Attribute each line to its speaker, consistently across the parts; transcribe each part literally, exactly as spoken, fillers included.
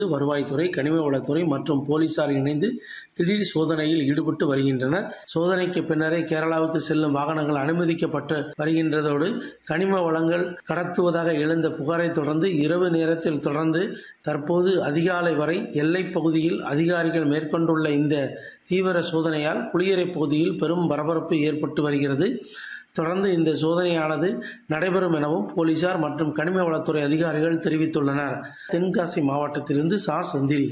Speaker 1: வருவாய்த்துறை, கனிம வளத்துறை மற்றும் போலீசார் இணைந்து திடீர் சோதனையில் ஈடுபட்டு வருகின்றனர். சோதனைக்கு பின்னரே கேரளாவுக்கு செல்லும் வாகனங்கள் அனுமதிக்கப்பட்டு வருகின்றதோடு கனிம வளங்கள் கடத்துவதாக எழுந்த புகாரை தொடர்ந்து இரவு நேரத்தில் தொடர்ந்து தற்போது அதிகாலை வரை எல்லைப் பகுதியில் அதிகாரிகள் மேற்கொண்டுள்ள இந்த தீவிர சோதனையால் புளியரை பகுதியில் பெரும் பரபரப்பு ஏற்பட்டு வருகிறது. தொடர்ந்து இந்த சோதனையானது நடைபெறும் எனவும் போலீசார் மற்றும் கனிம வளத்துறை அதிகாரிகள் தெரிவித்துள்ளனர். தென்காசி மாவட்டத்திலிருந்து சா செந்தில்.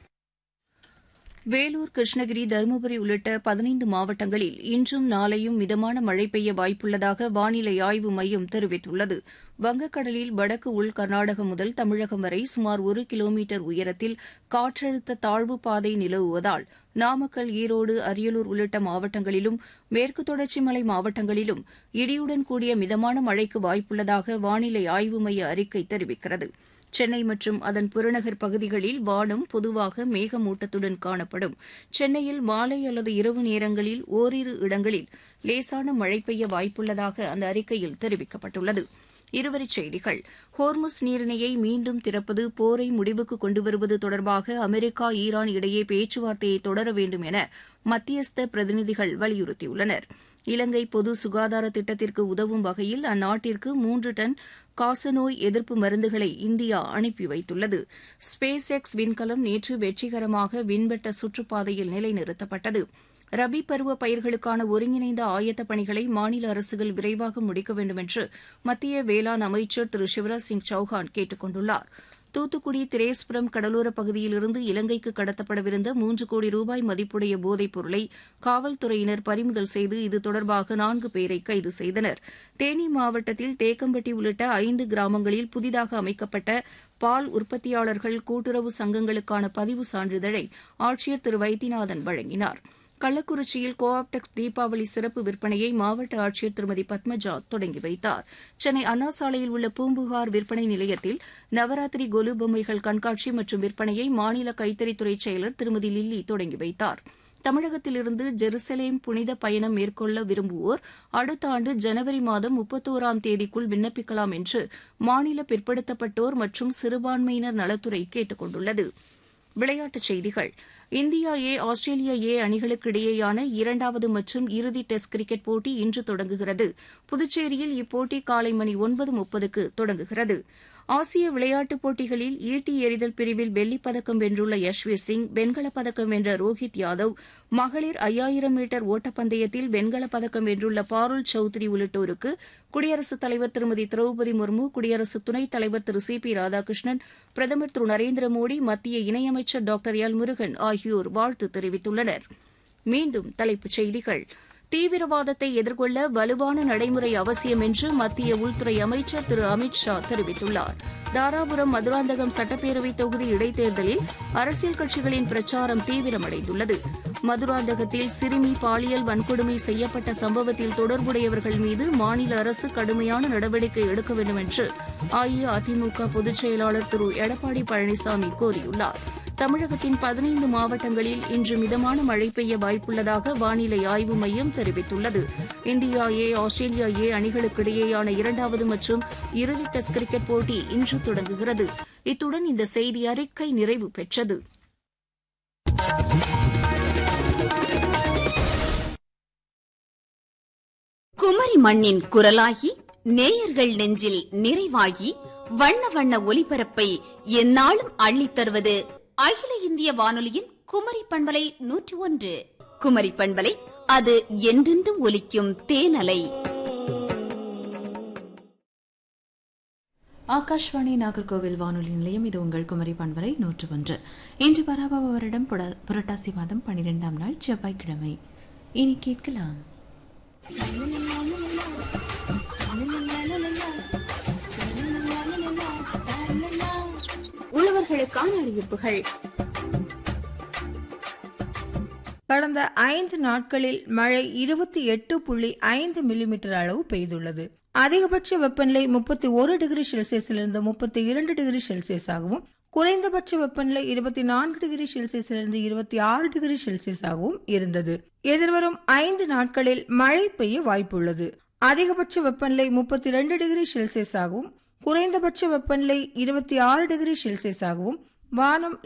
Speaker 2: வேலூர், கிருஷ்ணகிரி, தருமபுரி உள்ளிட்ட பதினைந்து மாவட்டங்களில் இன்றும் நாளையும் மிதமான மழை பெய்ய வாய்ப்புள்ளதாக வானிலை ஆய்வு மையம் தெரிவித்துள்ளது. வங்கக்கடலில் வடக்கு உள் கர்நாடகம் முதல் தமிழகம் வரை சுமார் ஒரு கிலோமீட்டர் உயரத்தில் காற்றழுத்த தாழ்வு பாதை நிலவுவதால் நாமக்கல், ஈரோடு, அரியலூர் உள்ளிட்ட மாவட்டங்களிலும் மேற்கு தொடர்ச்சி மலை மாவட்டங்களிலும் இடியுடன் கூடிய மிதமான மழைக்கு வாய்ப்புள்ளதாக வானிலை ஆய்வு மைய அறிக்கை தெரிவிக்கிறது. சென்னை மற்றும் அதன் புறநகர் பகுதிகளில் வானம் பொதுவாக மேகமூட்டத்துடன் காணப்படும். சென்னையில் மாலை அல்லது இரவு நேரங்களில் ஓரிரு இடங்களில் லேசான மழை பெய்ய வாய்ப்புள்ளதாக அந்த அறிக்கையில் தெரிவிக்கப்பட்டுள்ளது. இருவரிச் செய்திகள். ஹோர்முஸ் நீரிணையை மீண்டும் திறப்பது போரை முடிவுக்கு கொண்டுவருவது தொடர்பாக அமெரிக்கா, ஈரான் இடையே பேச்சுவார்த்தையை தொடர வேண்டும் என மத்தியஸ்த பிரதிநிதிகள் வலியுறுத்தியுள்ளனர். இலங்கை பொது சுகாதார திட்டத்திற்கு உதவும் வகையில் அந்நாட்டிற்கு மூன்று டன் காசநோய் எதிர்ப்பு மருந்துகளை இந்தியா அனுப்பி வைத்துள்ளது. ஸ்பேஸ் எக்ஸ் விண்கலம் நேற்று வெற்றிகரமாக விண்வெட்ட சுற்றுப்பாதையில் நிலைநிறுத்தப்பட்டது. ரபி பருவ பயிர்களுக்கான ஒருங்கிணைந்த ஆயத்தப் பணிகளை மாநில அரசுகள் விரைவாக முடிக்க வேண்டும் என்று மத்திய வேளாண் அமைச்சர் திரு சிவராஜ் சிங் சௌஹான் கேட்டுக் கொண்டுள்ளார். தூத்துக்குடி திரேஸ்புரம் கடலோரப் பகுதியிலிருந்து இலங்கைக்கு கடத்தப்படவிருந்த மூன்று கோடி ரூபாய் மதிப்புடைய போதைப் பொருளை காவல்துறையினர் பறிமுதல் செய்து இது தொடர்பாக நான்கு பேரை கைது செய்தனர். தேனி மாவட்டத்தில் தேக்கம்பட்டி உள்ளிட்ட ஐந்து கிராமங்களில் புதிதாக அமைக்கப்பட்ட பால் உற்பத்தியாளர்கள் கூட்டுறவு சங்கங்களுக்கான பதிவு சான்றிதழை ஆட்சியர் திரு வைத்தியநாதன் வழங்கினார். கள்ளக்குறிச்சியில் கோ ஆப்டெக்ஸ் தீபாவளி சிறப்பு விற்பனையை மாவட்ட ஆட்சியர் திருமதி பத்மஜா தொடங்கி வைத்தார். சென்னை அண்ணா சாலையில் உள்ள பூம்புகார் விற்பனை நிலையத்தில் நவராத்திரி கொலு பொம்மைகள் கண்காட்சி மற்றும் விற்பனையை மாநில கைத்தறித்துறை செயலர் திருமதி லில்லி தொடங்கி வைத்தார். தமிழகத்திலிருந்து ஜெருசலேம் புனித பயணம் மேற்கொள்ள விரும்புவோர் அடுத்த ஆண்டு ஜனவரி மாதம் முப்பத்தோராம் தேதிக்குள் விண்ணப்பிக்கலாம் என்று மாநில பிற்படுத்தப்பட்டோர் மற்றும் சிறுபான்மையினர் நலத்துறை கேட்டுக் கொண்டுள்ளது. விளையாட்டுச் செய்திகள். இந்தியா ஏ, ஆஸ்திரேலியா ஏ அணிகளுக்கு இடையேயான இரண்டாவது மற்றும் இறுதி டெஸ்ட் கிரிக்கெட் போட்டி இன்று தொடங்குகிறது. புதுச்சேரியில் இப்போட்டி காலை மணி ஒன்பது முப்பதுக்கு தொடங்குகிறது. ஆசிய விளையாட்டுப் போட்டிகளில் ஈட்டி எறிதல் பிரிவில் வெள்ளிப் பதக்கம் வென்றுள்ள யஷ்வீர் சிங், வெண்கலப் பதக்கம் வென்ற ரோஹித் யாதவ், மகளிர் ஐயாயிரம் மீட்டர் ஓட்டப்பந்தயத்தில் வெண்கலப் பதக்கம் வென்றுள்ள பாருல் சௌத்ரி உள்ளிட்டோருக்கு குடியரசுத் தலைவர் திருமதி திரௌபதி முர்மு, குடியரசு துணைத் தலைவர் திரு சி பி ராதாகிருஷ்ணன், பிரதமர் திரு நரேந்திர மோடி, மத்திய இணையமைச்சர் டாக்டர் எல் முருகன் ஆகியோர் வாழ்த்து தெரிவித்துள்ளனர். மீண்டும் தலைப்புச் செய்திகள். தீவிரவாதத்தை எதிர்கொள்ள வலுவான நடைமுறை அவசியம் என்று மத்திய உள்துறை அமைச்சர் திரு அமித் ஷா தெரிவித்துள்ளார். தாராபுரம் மதுராந்தகம் சட்டப்பேரவைத் தொகுதி இடைத்தேர்தலில் அரசியல் கட்சிகளின் பிரச்சாரம் தீவிரமடைந்துள்ளது. மதுராந்தகத்தில் சிறுமி பாலியல் வன்கொடுமை செய்யப்பட்ட சம்பவத்தில் தொடர்புடையவர்கள் மீது மாநில அரசு கடுமையான நடவடிக்கை எடுக்க வேண்டும் என்று அஇஅதிமுக பொதுச் செயலாளர் திரு எடப்பாடி பழனிசாமி கோரியுள்ளார். தமிழகத்தின் பதினைந்து மாவட்டங்களில் இன்று மிதமான மழை பெய்ய வாய்ப்புள்ளதாக வானிலை ஆய்வு மையம் தெரிவித்துள்ளது. இந்தியா ஏ, ஆஸ்திரேலியா ஏ அணிகளுக்கு இடையேயான இரண்டாவது மற்றும் இறுதி டெஸ்ட் கிரிக்கெட் போட்டி இன்று தொடங்குகிறது. இத்துடன் இந்த செய்தி அறிக்கை நிறைவு பெற்றது.
Speaker 3: குமரி மண்ணின் குரலாகி நேயர்கள் நெஞ்சில் நிறைவாகி வண்ண வண்ண ஒலிபரப்பை எந்நாளும் அள்ளித் தருவது அகில இந்திய வானொலியின் குமரி பண்பலை நூற்றி ஒன்று. குமரி பண்பலை, அது என்றென்றும் ஒலிக்கும் தேனலை.
Speaker 4: ஆகாஷ்வாணி நாகர்கோவில் வானொலி நிலையம். இது உங்கள் குமரி பண்பலை நூற்று ஒன்று. இன்று பராபவ வருடம் புரட்டாசி மாதம் பனிரெண்டாம் நாள் செவ்வாய்க்கிழமை. இனி கேட்கலாம்
Speaker 3: உழவர்களுக்கான அறிவிப்புகள்.
Speaker 5: கடந்த ஐந்து நாட்களில் மழை இருபத்தி எட்டு புள்ளி ஐந்து மில்லிமீட்டர் அளவு பெய்துள்ளது. அதிகபட்ச வெப்பநிலை முப்பத்தி ஒரு டிகிரி செல்சியஸிலிருந்து முப்பத்தி இரண்டு டிகிரி செல்சியஸாகவும், குறைந்தபட்ச வெப்பநிலை இருபத்தி நான்கு டிகிரி செல்சியஸிலிருந்து இருபத்தி ஆறு டிகிரி செல்சியஸாகவும் இருந்தது. எதிர்வரும் ஐந்து நாட்களில் மழை பெய்ய வாய்ப்புள்ளது. அதிகபட்ச வெப்பநிலை முப்பத்தி இரண்டு டிகிரி செல்சியஸாகவும், குறைந்தபட்ச வெப்பநிலை இருபத்தி ஆறு டிகிரி செல்சியஸாகவும், வானம்